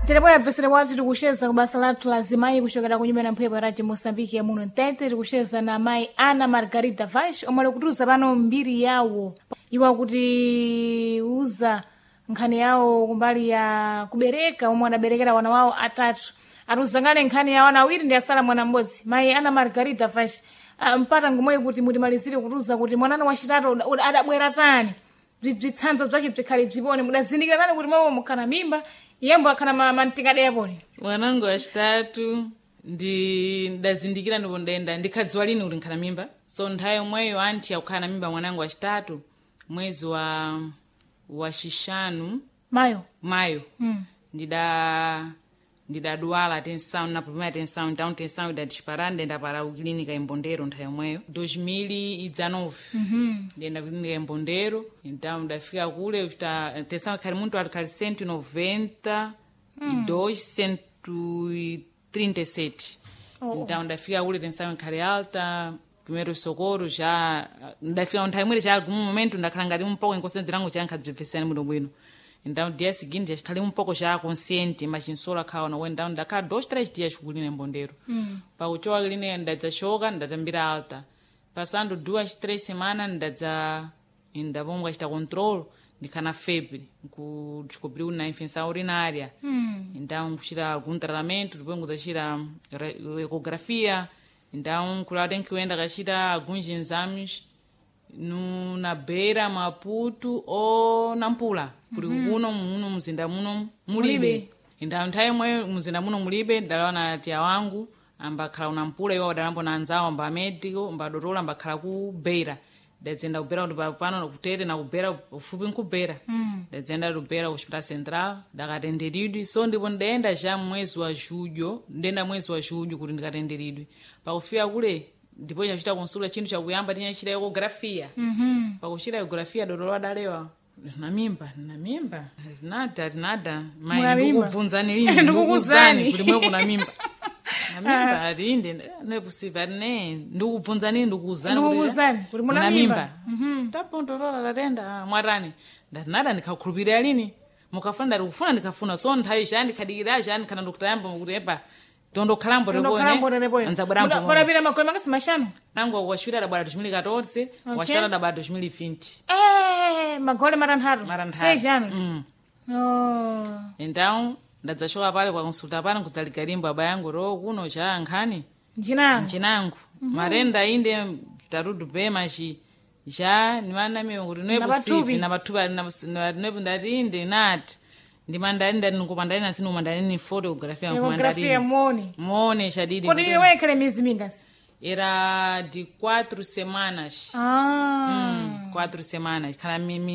Telepoya bvesere watu tikusheza kubasa lathu la zimayi kuchokera kunyumba na mphepo radio Mosambiki ya muno Ntete. Tikusheza na mayi Ana Margarida Vaz omwe alikutuza pano mbiri yawo iwa kuti uza nkhani yawo kumbali ya kubereka omwe adaberekera wana wawo atatu. Atuzangane nkhani ya wana awiri ndi asala mwana mmodzi. Mayi Ana Margarida Vaz mpata ngomwe kuti mutimalizire kutuza kuti mwanano wachitatu adabwera tani bzitsanzo bzake bzikhale bzipone mudazindikira tani kuti mwawo mukana mimba yembo akana mantikade yaponi. Mwanangu wachitatu ndazindikira ndipo ndenda ndikhadziwa lini kuti nkhana mimba. So nthawi yomweyo anti yakukhala na mimba mwanangu wachitatu mwezi wa shishanu mayo ndidadwala atenção na primeira atenção então atenção idadisparada ndenda para o clínica Embondero nthawi yomweyo 2019 ndenda clínica Embondero então ndafika kule atenção ikhali muito alikali 192 137 então ndafika kule atenção ikhali alta primeiro socorro já ndafika nthawi imwe já algum momento ndakhala ngati um pouco inconcentrado já nkhadzibvesani muno bwino. Então, dia seguinte, já estarei já consciente, mas em sola kaona, então, daqui a 2-3 dias fui em Embondero. Para o choque ali, ainda choca, ainda tambira alta. Passando 2-3 semanas, ainda vamos gastar controle de cana febre, que descobriu na infecção urinária. Então, tirar algum tratamento, depois tirar ecografia. Então, claro, tem que ainda tirar alguns exames na Beira, Maputo ou Nampula. Por uno mzinda muno mulibe. Então nthawi yomwe mzinda muno mulibe ndalaona tia wangu ambakhala unampula iwo adalambo na anzawo amba medico amba dorola ambakhala ku Beira. Ndadzenda kubera kuti pano kutete na kubera ufupi nkubera. Ndadzenda kubera hospital central ndakatenderidwe so ndipo ndenda ja mwezi wa julho ndenda mwezi wa julho kuti ndikatenderidwe. Pakufika kule ndipo chachita konsula chinthu chakuyamba tinyachita ecografia. Pakuchita ecografia dorola adalewa na mimba nada mai ndikubvunzani lini ndikukuzani kuti mwe kuna mimba na mimba alinde não é possível né ndikubvunzani ndikukuzani kuti muna mimba tapondorola latenda mwarani nada ndikakhulupirira lini mukafuna ndikufuna ndikafuna so nthawi ja ndikadikira ja ndikana ndikutayamba kuti epa tondokhalambo repone anzabwerambo barabira makolo makasi mashanu nango washwira adabwera 2014 washwira adabwera 2020 magole maranhatu 6 anos. Então ndadzachoka pale kwa konsulta pale kudzalika limbo baba yangu ro kuno cha nkhani njinangu marenda inde tarudu bema ja nimana mimi kuti nebu sifi na batuba nebu ndati inde nat ndimandarinda ndikupandari na sino mandarini photography muone shadidi kodi wewe kale miezi mingapi? Era de 4 semanas. 4 semanas. Cada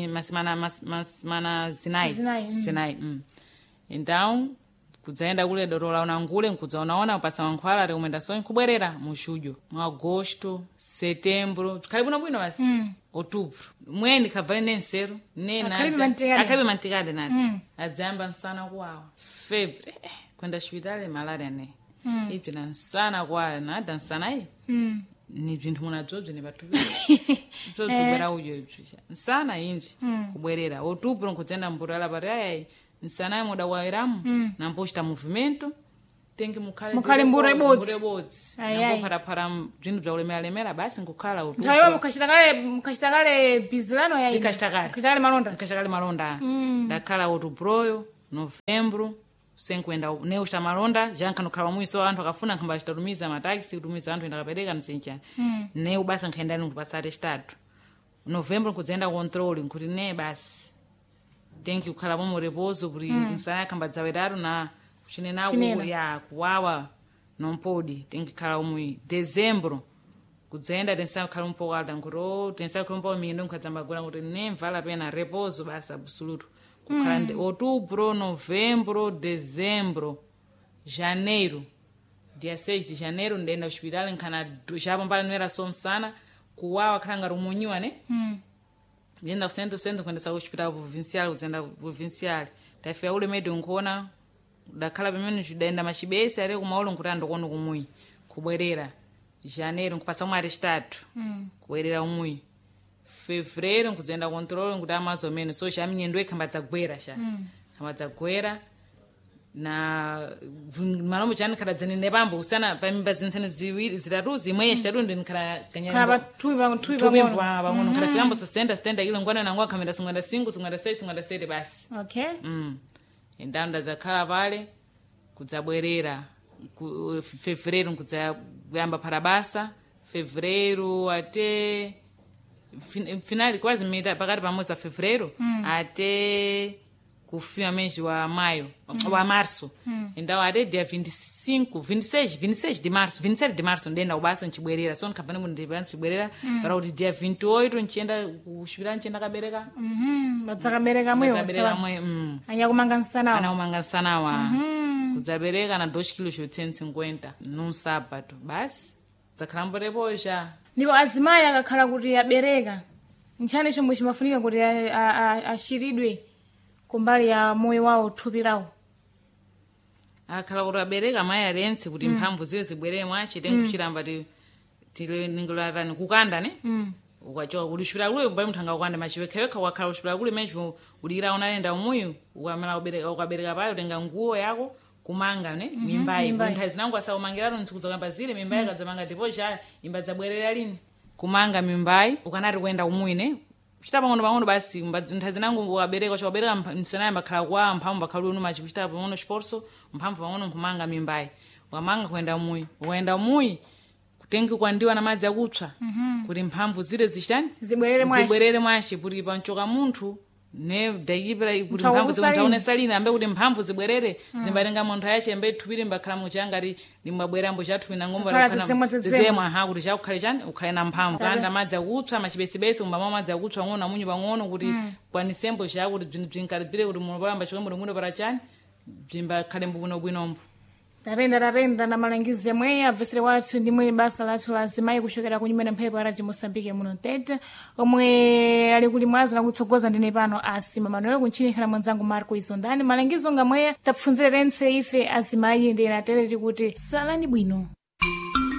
semana Sinai. Então, kudzaenda kule dorola unangule nkudzaonaona pasa mankhwala recomendação kubwerera mu julho, mu agosto, setembro, karibu na bwino basi. Outubro. Mweni kabvale nensero, akabe mantikade nati. Adzamba nsana kwawo. Febre. Kwenda hospitali malaria ne. Ipina nsana kwa nada nsana hii. Ni binthu munadzodzi ne bathu dzobwera uyo ibvisha nsana inji kubwerera outubro nkudzenda mburala pari ayayi nsana moda wairamu na mposta movimento tengi mukhale mbura ibodzi nambo para bzinthu bzakulemera basi nkukhala outubro nthawi mukachitangale bizilano yayi kachitangale malonda ndakhala outubroyo novembro senkwenda ne usta malonda jankanokhala mwiso anthu akafuna nkhamba achitatumiza mataxi kutumiza anthu enda kapereka msenchani ne ubasa nkhaendani nkupasate statu novembro nkudzenda control nkuti ne basi thank you khala pomo reposo kuti nsana khamba dzaweraru na kuchinenaku ya kuwawa nompodi thank you khala umwe dezembro kudzenda tensa khala mpoko alta nkuti tensa khala mpoko mindo nkhadzambagula kuti ne mvala pena reposo basi absoluto kukhala outubro, novembro, dezembro, janeiro. Dia 6 de janeiro ndenda hospital nkhana chapa mbala nwera somsana kuwawa khala ngati umunyiwa ne ndenda kusento kwenda hospital provincial kudzenda provincial tafika ule medi nkona dakhala pamene ndenda machibesi ari kumaulo nkuti andokona kumuyi kubwerera janeiro nkupasa mwa arestado kubwerera umuyi fevereiro nkudzenda control nkuti amazo meno so chaminyendo ekhamba dzagwera khamba dzagwera na malombo chani khala dzanene pambo kusana pa mimba zinsene ziwiri zitatuzi imwe yachitatu ndi nkhala khala pathupi pang'ono nkhala filambo sasenda ile ngwana nangwa khamera 56 basi. Okay. Endanda zakhala pale kudzabwerera ku fevereiro kudzayamba parabasa fevereiro ate finali quase mita pakati pamwezi wa fevereiro ate kufika mwezi wa maio wa março. Então até dia 26 de março 27 de março ndenda ubasa nchibwerera so nkapane mu ndibana nchibwerera para kuti dia 28 nchienda kushwira nchienda kabereka badzakabereka mweyo anya kumanga nsanawa kudzabereka na 2 kg 150 num sábado basi dzakhalamborepoja. Ndipo azimayi akakhala kuti abereka nchani chomwe chimafunika kuti ashiridwe kumbali ya moyo wawo thupi lawo. Akhala kuti abereka mayi alense kuti mphamvu zile zibwerere mwache tenkuchiramba tile ningolarani kukanda ne ukachoka kulishura kule mbali mthanga ukanda machiwekeweka wakhala ushura kule mecho ulira unalenda umuyu ukamala ukabereka pale utenga nguo yako kumanga ne mimbai nthazi nangu asawumangirano ntsiku zakamba zile mimbai kadzamanga ndipo cha imba zabwerera lini kumanga mimbai ukanati kwenda umwine kuchita pang'ono basi nthazi nangu ukabereka chobereka msanayamba khala kwa mphamvu bakhalu uno machi kuchita pang'ono esforço mphamvu pang'ono kumanga mimbai ukamanga kwenda umuyi ukaenda umuyi kutengi kwandiwa na madzi akutswa kuti mphamvu zile zichitani zibwerere mwashi kuti panchoka munthu ne dayibra kuti mphamvu zimutaonesa lini ambe kuti mphamvu zibwerere zimbatenga munthu yache ambe thupire mbakhala muchangati limbabwera mbo chathu na ngombo rakana zezemwa kuti chakukhale chani ukhale na mphamvu kanda madzi akutswa machibesibesi umbama madzi akutswa ng'ono munyu pang'ono kuti kwanisembo chakuti bzinkalipire kuti muno palamba chikwembo muno para chani bzimbakhale mbukuno bwinombo. Tarenda na malangizo yamwe abvesere wathu ndimwe basa lathu la azimayi kuchokera kunyumba mphepo Radio Mosambike muno Tete omwe ali kuli mwazi na kutsogoza ndine pano asima Manuel kunchini khala mwanzangu Marco Izondani malangizo ngamwe tapfunzirense ife azimayi ndena tere kuti salani bwino.